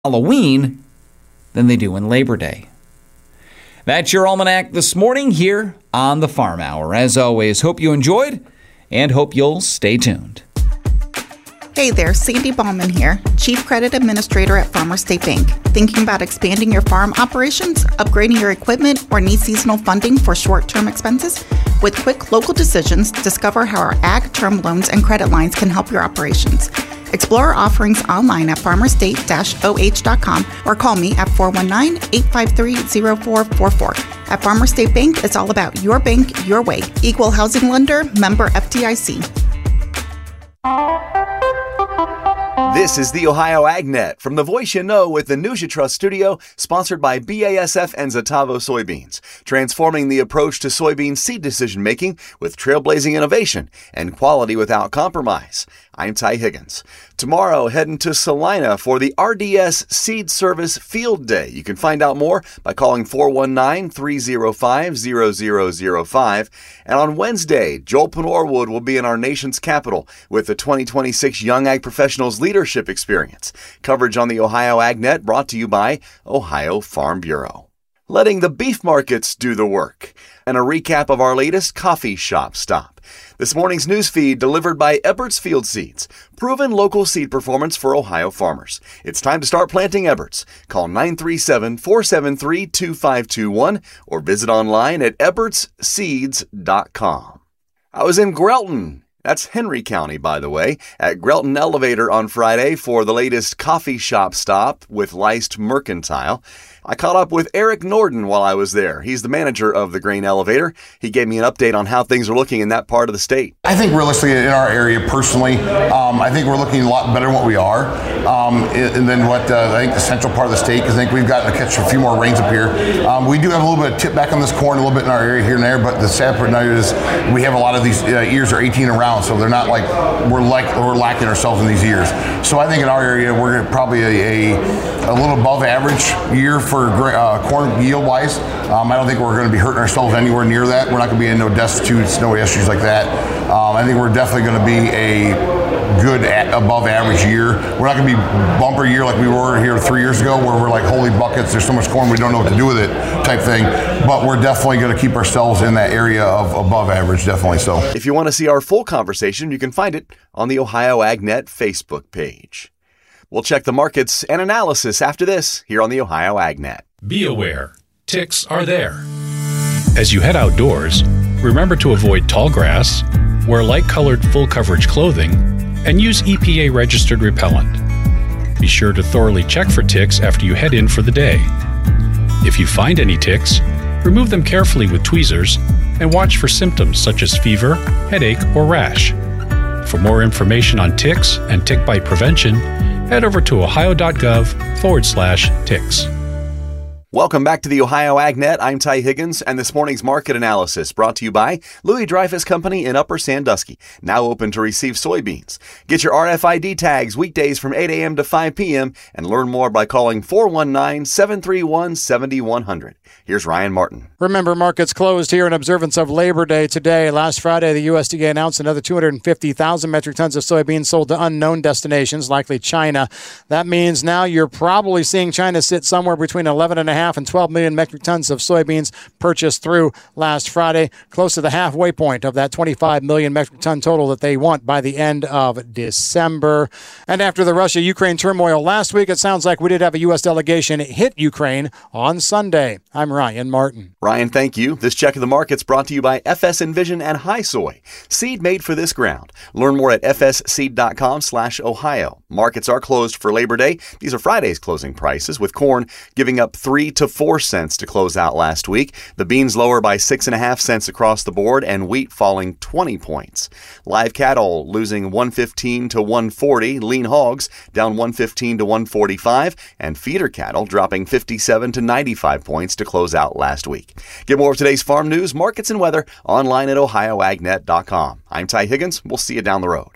Halloween than they do in Labor Day. That's your Almanac this morning here on the Farm Hour. As always, hope you enjoyed and hope you'll stay tuned. Hey there, Sandy Ballman here, Chief Credit Administrator at Farmers State Bank. Thinking about expanding your farm operations, upgrading your equipment, or need seasonal funding for short-term expenses? With quick local decisions, discover how our ag term loans and credit lines can help your operations. Explore our offerings online at farmerstate-oh.com or call me at 419-853-0444. At Farmers State Bank, it's all about your bank, your way. Equal housing lender, member FDIC. This is the Ohio AgNet from the voice you know with the News You Trust studio, sponsored by BASF and Zetavo soybeans, transforming the approach to soybean seed decision making with trailblazing innovation and quality without compromise. I'm Ty Higgins. Tomorrow, heading to Salina for the RDS Seed Service Field Day. You can find out more by calling 419-305-0005. And on Wednesday, Joel Penorwood will be in our nation's capital with the 2026 Young Ag Professionals Leadership Experience. Coverage on the Ohio AgNet brought to you by Ohio Farm Bureau. Letting the beef markets do the work. And a recap of our latest coffee shop stop. This morning's news feed delivered by Ebert's Field Seeds, proven local seed performance for Ohio farmers. It's time to start planting Ebert's. Call 937-473-2521 or visit online at ebertsseeds.com. I was in Grelton. That's Henry County, by the way, at Grelton Elevator on Friday for the latest coffee shop stop with Leist Mercantile. I caught up with Eric Norden while I was there. He's the manager of the grain elevator. He gave me an update on how things are looking in that part of the state. I think realistically in our area personally, I think we're looking a lot better than what we are. And then what I think the central part of the state, because I think we've gotten to catch a few more rains up here. We do have a little bit of tip back on this corn, a little bit in our area here and there, but the sad part now is we have a lot of these ears are 18 around, so they're not like we're lacking ourselves in these years. So I think in our area we're probably a little above average year for corn yield-wise. I don't think we're going to be hurting ourselves anywhere near that. We're not going to be in no destitutes, no issues like that. I think we're definitely going to be a good above average year. We're not going to be bumper year like we were here 3 years ago where we're like, holy buckets, there's so much corn we don't know what to do with it type thing. But we're definitely going to keep ourselves in that area of above average, definitely so. If you want to see our full conversation, you can find it on the Ohio AgNet Facebook page. We'll check the markets and analysis after this here on the Ohio AgNet. Be aware, ticks are there. As you head outdoors, remember to avoid tall grass, wear light-colored full-coverage clothing, and use EPA-registered repellent. Be sure to thoroughly check for ticks after you head in for the day. If you find any ticks, remove them carefully with tweezers and watch for symptoms such as fever, headache, or rash. For more information on ticks and tick bite prevention, head over to ohio.gov/ticks. Welcome back to the Ohio AgNet. I'm Ty Higgins, and this morning's market analysis brought to you by Louis Dreyfus Company in Upper Sandusky, now open to receive soybeans. Get your RFID tags weekdays from 8 a.m. to 5 p.m. and learn more by calling 419-731-7100. Here's Ryan Martin. Remember, markets closed here in observance of Labor Day today. Last Friday, the USDA announced another 250,000 metric tons of soybeans sold to unknown destinations, likely China. That means now you're probably seeing China sit somewhere between 11.5 and 12 million metric tons of soybeans purchased through last Friday, close to the halfway point of that 25 million metric ton total that they want by the end of December. And after the Russia-Ukraine turmoil last week, it sounds like we did have a U.S. delegation hit Ukraine on Sunday. I'm Ryan Martin. Ryan, thank you. This check of the markets brought to you by FS Envision and High Soy, seed made for this ground. Learn more at fsseed.com/Ohio. Markets are closed for Labor Day. These are Friday's closing prices, with corn giving up 3 to 4 cents to close out last week. The beans lower by 6.5 cents across the board, and wheat falling 20 points. Live cattle losing 115 to 140. Lean hogs down 115 to 145, and feeder cattle dropping 57 to 95 points to close out last week. Get more of today's farm news, markets, and weather online at ohioagnet.com. I'm Ty Higgins. We'll see you down the road.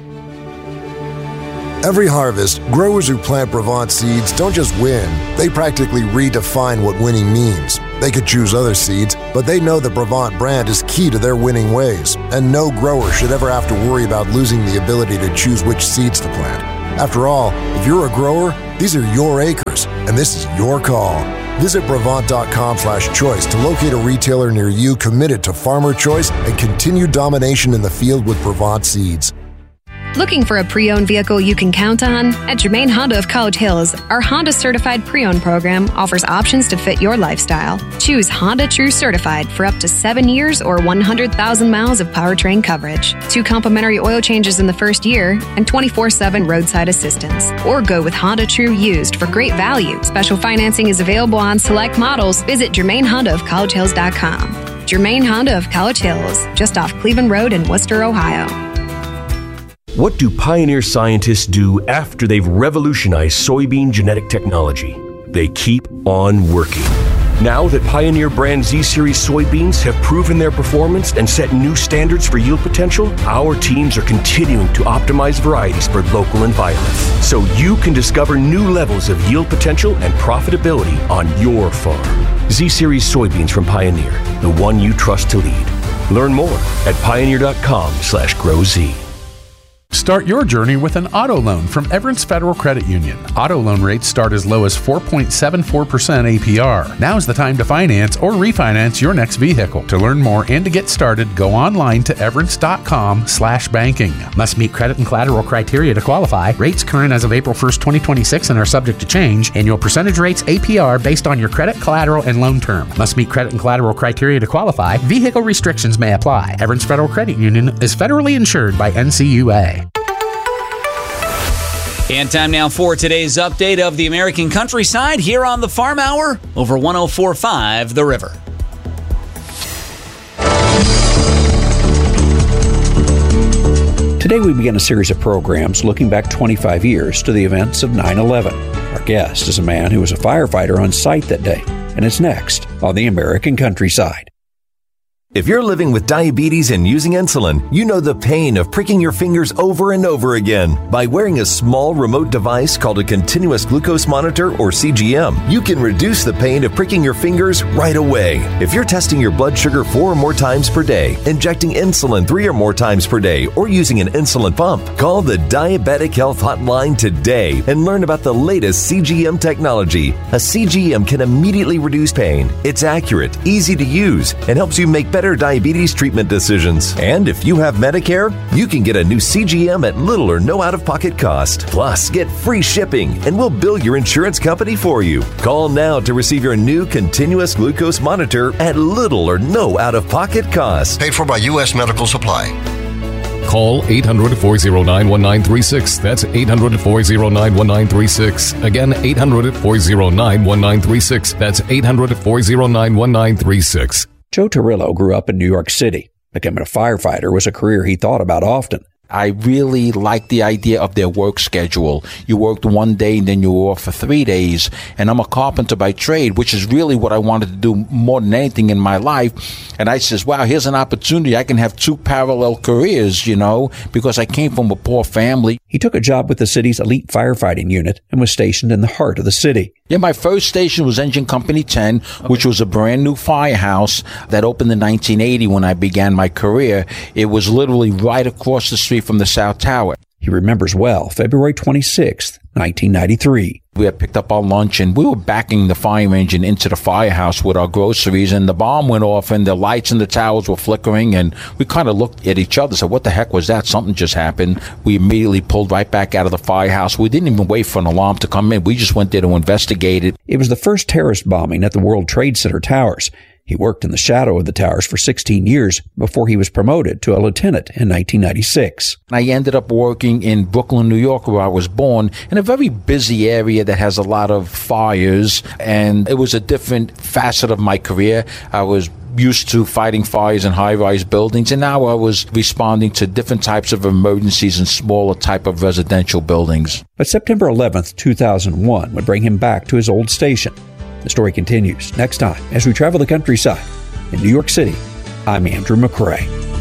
Every harvest, growers who plant Brevant seeds don't just win, they practically redefine what winning means. They could choose other seeds, but they know the Brevant brand is key to their winning ways, and no grower should ever have to worry about losing the ability to choose which seeds to plant. After all, if you're a grower, These are your acres, and this is your call. Visit Brevant.com/choice to locate a retailer near you committed to farmer choice and continued domination in the field with Brevant seeds. Looking for a pre-owned vehicle you can count on? At Germain Honda of College Hills, our Honda Certified Pre-Owned program offers options to fit your lifestyle. Choose Honda True Certified for up to 7 years or 100,000 miles of powertrain coverage, 2 complimentary oil changes in the first year, and 24/7 roadside assistance. Or go with Honda True Used for great value. Special financing is available on select models. Visit GermainHondaofCollegeHills.com. Germain Honda of College Hills, just off Cleveland Road in Worcester, Ohio. What do Pioneer scientists do after they've revolutionized soybean genetic technology? They keep on working. Now that Pioneer brand Z-Series soybeans have proven their performance and set new standards for yield potential, our teams are continuing to optimize varieties for local environments, so you can discover new levels of yield potential and profitability on your farm. Z-Series soybeans from Pioneer, the one you trust to lead. Learn more at pioneer.com/growz. Start your journey with an auto loan from Everence Federal Credit Union. Auto loan rates start as low as 4.74% APR. Now's the time to finance or refinance your next vehicle. To learn more and to get started, go online to everence.com/banking. Must meet credit and collateral criteria to qualify. Rates current as of April 1st, 2026 and are subject to change. Annual percentage rates APR based on your credit, collateral, and loan term. Must meet credit and collateral criteria to qualify. Vehicle restrictions may apply. Everence Federal Credit Union is federally insured by NCUA. And time now for today's update of the American countryside here on the Farm Hour over 104.5 The River. Today we begin a series of programs looking back 25 years to the events of 9/11. Our guest is a man who was a firefighter on site that day, and it's next on the American countryside. If you're living with diabetes and using insulin, you know the pain of pricking your fingers over and over again. By wearing a small remote device called a continuous glucose monitor or CGM, you can reduce the pain of pricking your fingers right away. If you're testing your blood sugar 4 or more times per day, injecting insulin 3 or more times per day, or using an insulin pump, call the Diabetic Health Hotline today and learn about the latest CGM technology. A CGM can immediately reduce pain. It's accurate, easy to use, and helps you make better diabetes treatment decisions. And if you have Medicare, you can get a new CGM at little or no out-of-pocket cost. Plus, get free shipping, and we'll bill your insurance company for you. Call now to receive your new continuous glucose monitor at little or no out-of-pocket cost. Paid for by U.S. Medical Supply. Call 800-409-1936. That's 800-409-1936. Again, 800-409-1936. That's 800-409-1936. Joe Torillo grew up in New York City. Becoming a firefighter was a career he thought about often. I really liked the idea of their work schedule. You worked one day and then you were off for 3 days. And I'm a carpenter by trade, which is really what I wanted to do more than anything in my life. And I says, wow, here's an opportunity. I can have 2 parallel careers, you know, because I came from a poor family. He took a job with the city's elite firefighting unit and was stationed in the heart of the city. Yeah, my first station was Engine Company 10, which was a brand new firehouse that opened in 1980 when I began my career. It was literally right across the street from the South Tower. He remembers well February 26th, 1993. We had picked up our lunch and we were backing the fire engine into the firehouse with our groceries, and the bomb went off and the lights in the towers were flickering, and we kind of looked at each other and said, what the heck was that? Something just happened. We immediately pulled right back out of the firehouse. We didn't even wait for an alarm to come in. We just went there to investigate it. It was the first terrorist bombing at the World Trade Center towers. He worked in the shadow of the towers for 16 years before he was promoted to a lieutenant in 1996. I ended up working in Brooklyn, New York, where I was born, in a very busy area that has a lot of fires, and it was a different facet of my career. I was used to fighting fires in high-rise buildings, and now I was responding to different types of emergencies in smaller type of residential buildings. But September 11th, 2001 would bring him back to his old station. The story continues next time as we travel the countryside. In New York City, I'm Andrew McCrae.